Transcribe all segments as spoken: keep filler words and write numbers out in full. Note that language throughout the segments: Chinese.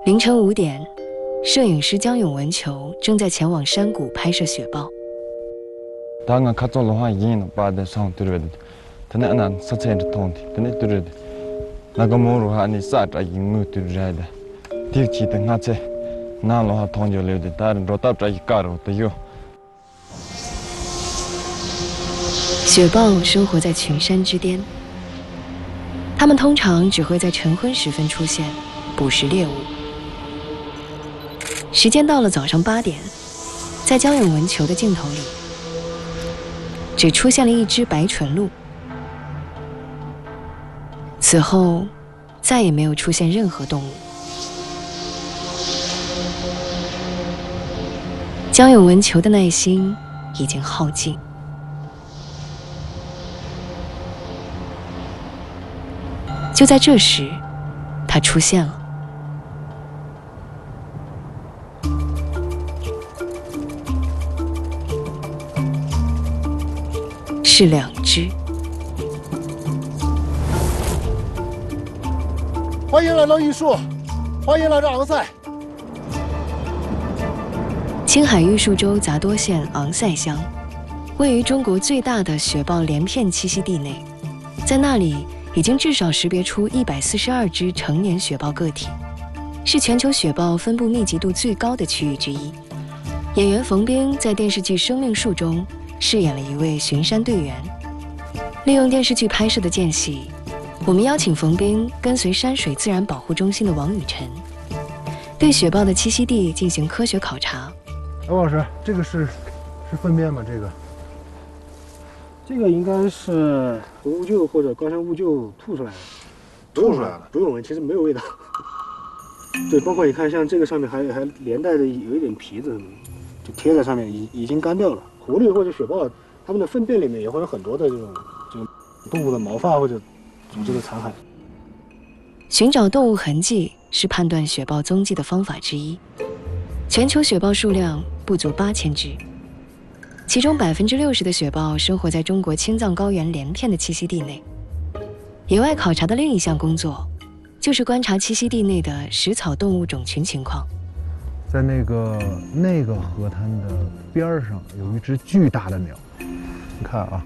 凌晨五点，摄影师江永文球正在前往山谷拍摄雪豹。 当看到的话，已经把的上对了的，他那那实在的痛的，他那对了的，那个毛路哈你啥子也没对了的，第几的那在，那路哈痛就了的，但是到这一干了的哟。 雪豹生活在群山之巅，它们通常只会在晨昏时分出现，捕食猎物。时间到了早上八点，在江永文球的镜头里，只出现了一只白唇鹿。此后，再也没有出现任何动物。江永文球的耐心已经耗尽。就在这时，他出现了。是两只。 欢迎来到玉树，欢迎来到昂塞。 青海玉树州杂多县昂塞乡，位于中国最大的雪豹连片栖息地内，在那里已经至少识别出一百四十二只成年雪豹个体，是全球雪豹分布密集度最高的区域之一。演员冯彬在电视剧《生命树》中饰演了一位巡山队员。利用电视剧拍摄的间隙，我们邀请冯彬跟随山水自然保护中心的王雨晨，对雪豹的栖息地进行科学考察。 王老师，这个是是粪便吗？这个？ 这个应该是无垢或者高山污垢吐出来的， 吐出来了， 不用闻，其实没有味道。对，包括你看，像这个上面还还连带的有一点皮子，就贴在上面，已已经干掉了。狐狸或者雪豹，它们的粪便里面也会有很多的这种这种动物的毛发或者组织的残骸。 寻找动物痕迹是判断雪豹踪迹的方法之一。全球雪豹数量不足八千只。其中百分之六十的雪豹生活在中国青藏高原连片的栖息地内。野外考察的另一项工作，就是观察栖息地内的食草动物种群情况。 在那个那个河滩的边上，有一只巨大的鸟。你看啊，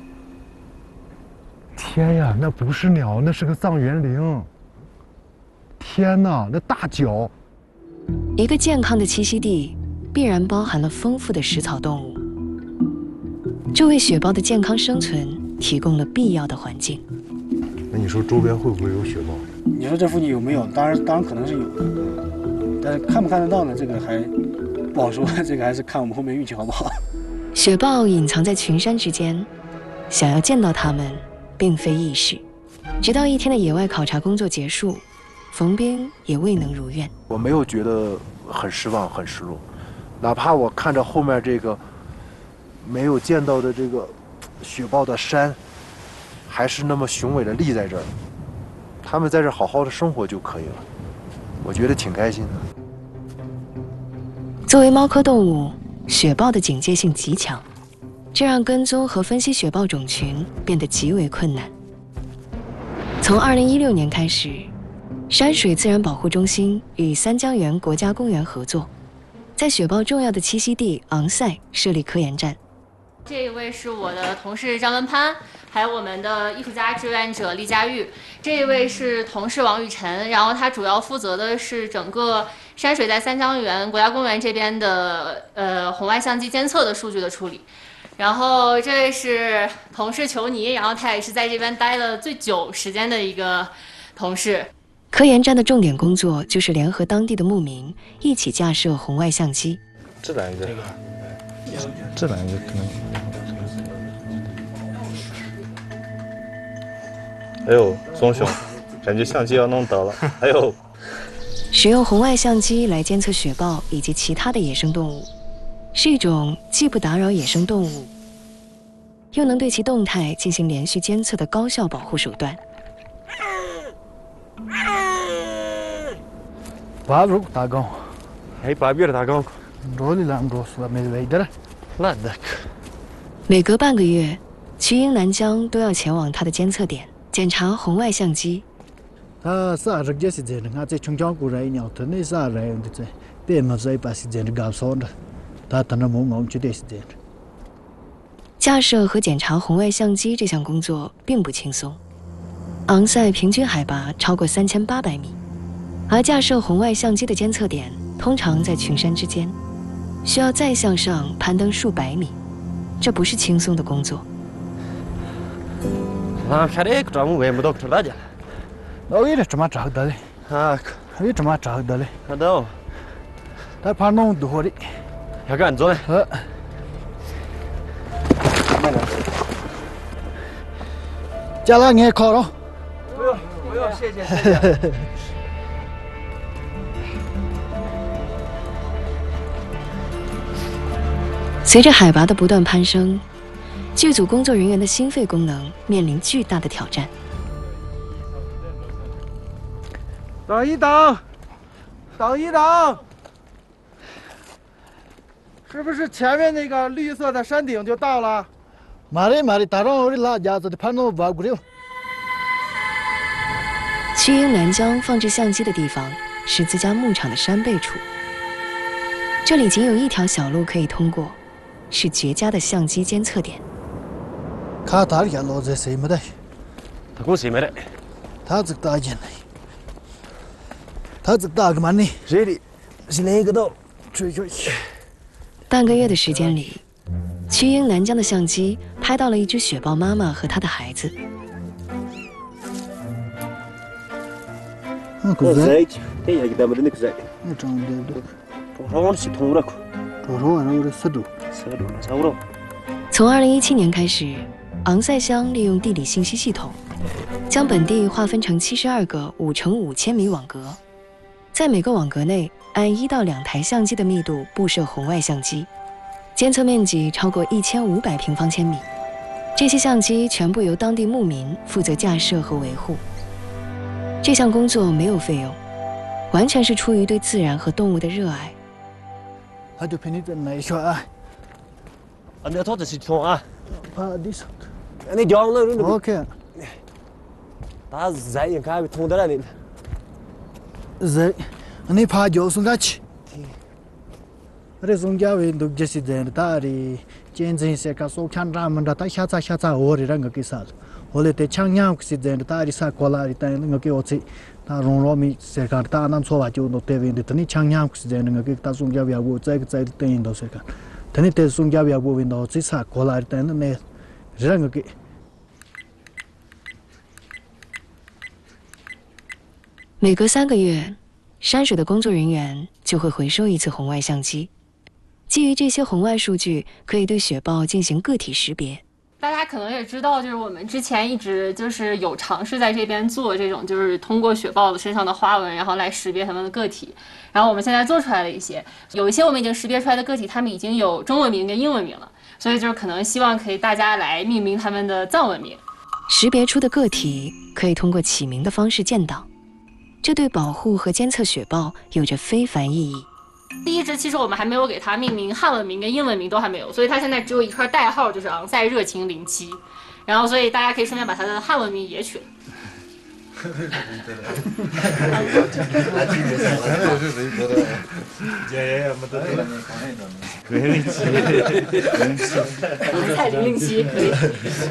天呀，那不是鸟，那是个藏原羚。天哪，那大脚！ 一个健康的栖息地，必然包含了丰富的食草动物。这为雪豹的健康生存提供了必要的环境。 那你说周边会不会有雪豹？ 你说这附近有没有？当然，当然可能是有的，但是看不看得到呢？这个还不好说，这个还是看我们后面运气好不好。 雪豹隐藏在群山之间，想要见到它们，并非易事。直到一天的野外考察工作结束，冯彬也未能如愿。 我没有觉得很失望、很失落，哪怕我看着后面这个没有见到的这个雪豹的山，还是那么雄伟的立在这儿，他们在这儿好好的生活就可以了，我觉得挺开心的。 作为猫科动物，雪豹的警戒性极强，这让跟踪和分析雪豹种群变得极为困难。从二零一六年开始，山水自然保护中心与三江源国家公园合作，在雪豹重要的栖息地昂塞设立科研站。 这一位是我的同事张文攀，还有我们的艺术家志愿者厉佳玉。这一位是同事王雨晨，然后他主要负责的是整个山水在三江源国家公园这边的呃红外相机监测的数据的处理。然后这位是同事裘尼，然后他也是在这边待了最久时间的一个同事。 科研站的重点工作就是联合当地的牧民一起架设红外相机。 这两个，这两个可能。 哎呦，松熊，感觉相机要弄倒了。哎呦， 使用红外相机来监测雪豹以及其他的野生动物，是一种既不打扰野生动物，又能对其动态进行连续监测的高效保护手段。 Baru tagaw. Hey, babir tagaw. Roli lam rosla medveidera. Ladak. 每隔半个月，瞿英南江都要前往它的监测点检查红外相机。 他啥日也是这样，俺在城乡过来鸟，他那啥来的在，别么在把是这样搞错的，他他那某某绝对是这样。 架设和检查红外相机这项工作并不轻松。昂塞平均海拔超过三千八百米，而架设红外相机的监测点通常在群山之间，需要再向上攀登数百米，这不是轻松的工作。 啊，看这个专门为不到出来的。 我也这么找的嘞。 啊， 我也这么找的嘞。 看到。 他怕弄多的。 要干做嘞。 呃。加了你烤肉。 不用不用，谢谢谢谢。 随着海拔的不断攀升，剧组工作人员的心肺功能面临巨大的挑战。 等一等，等一等，是不是前面那个绿色的山顶就到了？ 马里马里，打上我的拉架子的攀登挖过来。 曲英南江放置相机的地方是自家牧场的山背处，这里仅有一条小路可以通过，是绝佳的相机监测点。 卡塔里亚老在谁没得？ 他给我谁没得？ 他这个大件嘞，他这个大个嘛呢？ 这里是哪个道？追下去。 半个月的时间里，曲英南江的相机拍到了一只雪豹妈妈和她的孩子。 嗯，可是。 这也给他们的那个在。 那长得的。 多少往系统了？ 多少往上的十度。 十度了，差不多。 从二零一七年开始，昂塞乡利用地理信息系统，将本地划分成七十二个五乘五千米网格，在每个网格内按一到两台相机的密度布设红外相机，监测面积超过一千五百平方千米。这些相机全部由当地牧民负责架设和维护。这项工作没有费用，完全是出于对自然和动物的热爱。 他就陪你在那一下啊。 啊，你要拖着系统啊。 怕地上。 你掉了，你 OK。 他在应该通得了你。 在，你怕就送他去。अरे सुंग्या वे दुख जैसी देन तारी चेंज ही से का सो खान राम मंडा ता शाचा शाचा और रंग के साल होले ते छांगया किसी देन तारी सा कोलारी ता नंग के ओचे ता रों रो मी से का ता नाम सोवा जो नो ते वे तनी छांगया किसी देन नंग के ता सुंग्या वे वो चाय चाय ते इन दो से का तनी ते सुंग्या वे वो वे नो चे सा कोलारी ता ने रंग के 每隔三个月，山水的工作人员就会回收一次红外相机。基于这些红外数据，可以对雪豹进行个体识别。 大家可能也知道，就是我们之前一直就是有尝试在这边做这种，就是通过雪豹的身上的花纹，然后来识别它们的个体。然后我们现在做出来了一些，有一些我们已经识别出来的个体，它们已经有中文名跟英文名了，所以就是可能希望可以大家来命名它们的藏文名。 识别出的个体可以通过起名的方式建档，这对保护和监测雪豹有着非凡意义。 第一只其实我们还没有给它命名，汉文名跟英文名都还没有，所以它现在只有一串代号，就是昂塞热情零七，然后所以大家可以顺便把它的汉文名也取了。昂塞零零七可以。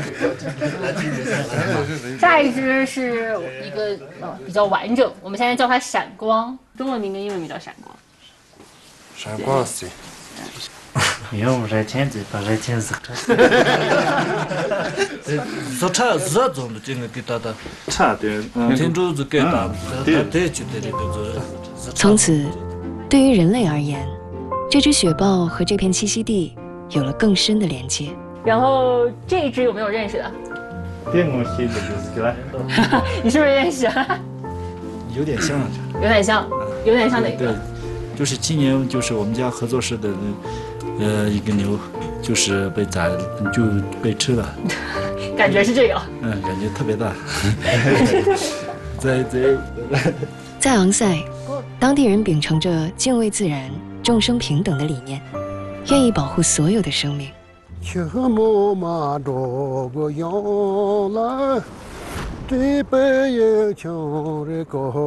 下一只是一个呃比较完整，我们现在叫它闪光，中文名跟英文名叫闪光。 闪光是。 用热天子把热天子。说差热种的这个给他的。 差点。 天主子给他，他对就对这个做。 从此，对于人类而言，这只雪豹和这片栖息地有了更深的连接。 然后这一只有没有认识的？ 电工系的就是了。 你是不是认识？ 有点像。 有点像，有点像哪个？ 就是今年就是我们家合作社的，呃，一个牛，就是被宰，就被吃了。 感觉是这个。 嗯，感觉特别大。在在在昂塞，当地人秉承着敬畏自然、众生平等的理念，愿意保护所有的生命。 对北有穷的高。